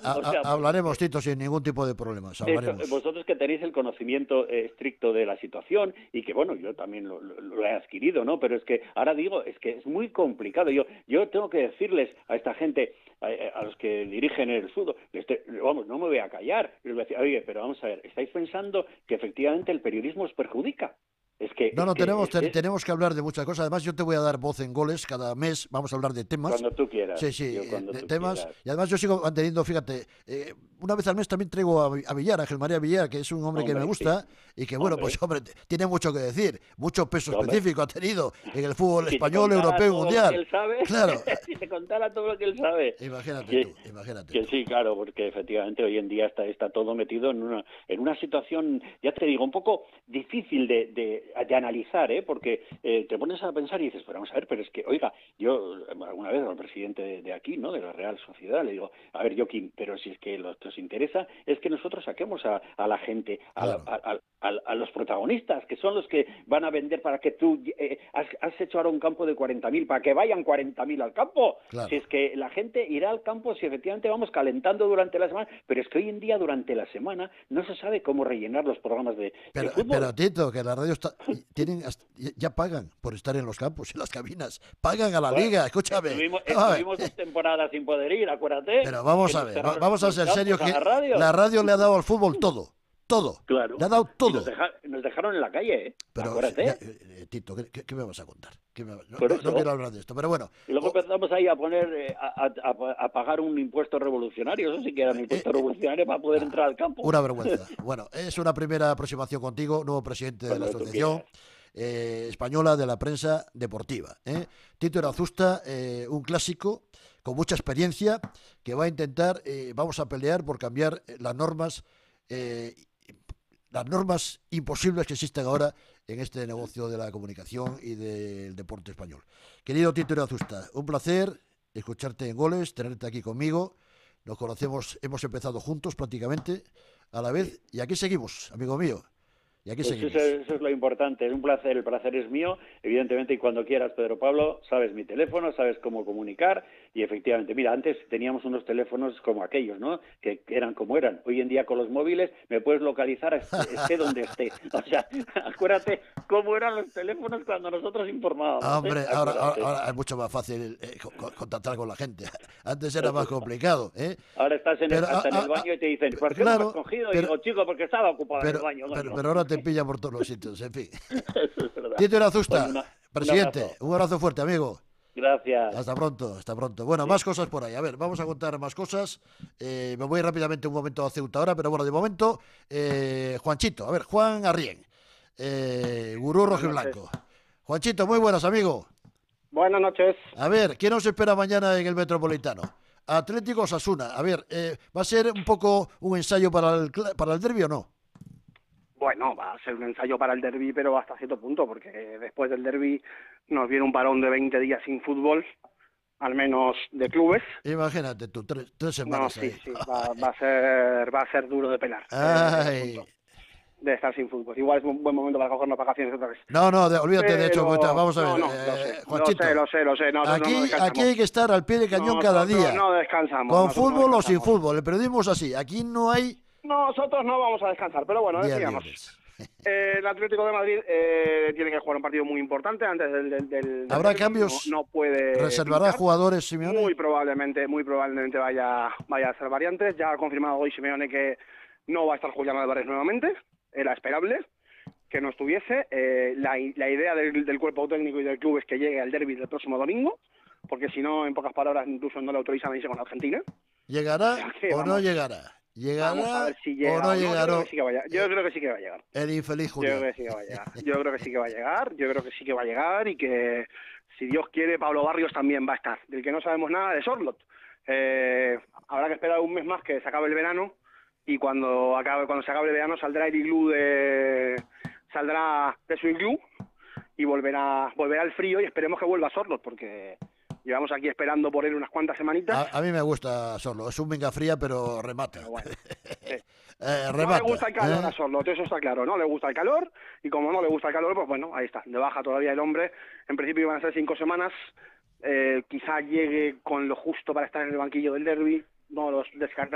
O sea, hablaremos, Tito, sin ningún tipo de problemas. Hablaremos. vosotros que tenéis el conocimiento estricto de la situación y que, bueno, yo también lo he adquirido, ¿no? Pero es que ahora digo, es que es muy complicado. Yo tengo que decirles a esta gente, a los que dirigen el fútbol, vamos, no me voy a callar. Les voy a decir, oye, pero vamos a ver, ¿estáis pensando que efectivamente el periodismo os perjudica? No, tenemos que hablar de muchas cosas. Además, yo te voy a dar voz en goles cada mes. Vamos a hablar de temas. Cuando tú quieras. Sí, sí, Cuando de tú temas. quieras. Y además yo sigo manteniendo, fíjate, una vez al mes también traigo a Villar, Ángel María Villar, que es un hombre que me gusta y que, bueno, pues, hombre, tiene mucho que decir. Mucho peso específico ha tenido en el fútbol español, europeo y mundial. Él sabe, claro. Si te contara todo lo que él sabe. Imagínate Que tú. sí, claro, porque efectivamente hoy en día está todo metido en una situación, ya te digo, un poco difícil de analizar, porque te pones a pensar y dices, pero vamos a ver, pero es que, oiga, yo alguna vez al presidente de aquí, ¿no?, de la Real Sociedad, le digo, a ver, Joaquín, pero si es que lo que os interesa es que nosotros saquemos a la gente, a los protagonistas, que son los que van a vender para que tú has hecho ahora un campo de 40.000, para que vayan 40.000 al campo. Claro. Si es que la gente irá al campo si efectivamente vamos calentando durante la semana, pero es que hoy en día durante la semana no se sabe cómo rellenar los programas de fútbol. Pero Tito, que la radio ya pagan por estar en los campos, en las cabinas, pagan a la liga, escúchame. Estuvimos 2 temporadas sin poder ir, acuérdate. Pero vamos a ver, vamos a ser serios, que la radio le ha dado al fútbol todo. Claro. Le ha dado todo. Y nos dejaron en la calle, Pero, acuérdate. Tito, ¿qué me vas a contar? No No quiero hablar de esto, pero bueno. Y luego empezamos ahí a poner, a pagar un impuesto revolucionario. Eso sí que era un impuesto revolucionario para poder entrar al campo. Una vergüenza. Bueno, es una primera aproximación contigo, nuevo presidente de la Asociación Española de la Prensa Deportiva. Tito Irazusta, un clásico con mucha experiencia que va a intentar, vamos a pelear por cambiar las normas imposibles que existen ahora en este negocio de la comunicación y del deporte español. Querido Tito Irazusta, un placer escucharte en Goles, tenerte aquí conmigo. Nos conocemos, hemos empezado juntos prácticamente a la vez y aquí seguimos, amigo mío. Y aquí seguimos. Eso es lo importante, es un placer, el placer es mío, evidentemente, y cuando quieras, Pedro Pablo, sabes mi teléfono, sabes cómo comunicar, y efectivamente, mira, antes teníamos unos teléfonos como aquellos, ¿no?, que eran como eran. Hoy en día con los móviles me puedes localizar esté donde esté. O sea, acuérdate cómo eran los teléfonos cuando nosotros informábamos. Hombre, ahora es mucho más fácil contactar con la gente. Antes era más complicado, Ahora estás en el baño y te dicen, ¿por qué no me has cogido? Y digo, chico, porque estaba ocupado en el baño. Pero ahora te pilla por todos los sitios, en fin. Eso es verdad. Tito Irazusta, presidente, un abrazo fuerte, amigo. Gracias. Hasta pronto. Bueno, más cosas por ahí. A ver, vamos a contar más cosas. Me voy rápidamente un momento a Ceuta ahora, pero bueno, de momento, Juanchito. A ver, Juan Arrién, gurú rojiblanco. Juanchito, muy buenas, amigo. Buenas noches. A ver, ¿quién nos espera mañana en el Metropolitano? Atlético Osasuna. A ver, ¿va a ser un poco un ensayo para el derbi o no? Bueno, va a ser un ensayo para el derbi, pero hasta cierto punto, porque después del derbi nos viene un parón de 20 días sin fútbol, al menos de clubes. Imagínate tú, tres semanas. No, sí, va a ser duro de pelar. De estar sin fútbol. Igual es un buen momento para coger unas vacaciones otra vez. No, olvídate, de hecho, vamos a ver. Juanchito, lo sé. Aquí hay que estar al pie del cañón cada día. No descansamos. Con fútbol o sin fútbol. El periodismo es así. Aquí no hay... Nosotros no vamos a descansar, pero bueno, decíamos. El Atlético de Madrid tiene que jugar un partido muy importante antes del ¿Habrá cambios? No puede. ¿Reservará jugadores Simeone? Muy probablemente vaya a hacer variantes. Ya ha confirmado hoy Simeone que no va a estar Julián Álvarez nuevamente. Era esperable que no estuviese. La idea del cuerpo técnico y del club es que llegue al derbi del próximo domingo, porque si no, en pocas palabras, incluso no le autorizan a irse con Argentina. ¿Llegará o no llegará? Vamos a ver si llega o no llegará. Yo creo que sí que va a llegar. El infeliz Julián. Yo creo que sí que va a llegar y que, si Dios quiere, Pablo Barrios también va a estar. Del que no sabemos nada de Sorlot. Habrá que esperar un mes más que se acabe el verano, y cuando se acabe el verano saldrá el iglú saldrá de su iglú y volverá al frío, y esperemos que vuelva Sorlot, porque llevamos aquí esperando por él unas cuantas semanitas. A mí me gusta Sorlot, es un venga fría, pero remata. Pero bueno, remata, no le gusta el calor a Sorlot, eso está claro, no le gusta el calor, y como no le gusta el calor, pues bueno, ahí está, de baja todavía el hombre. En principio van a ser 5 semanas, quizá llegue con lo justo para estar en el banquillo del derbi, no los descarta.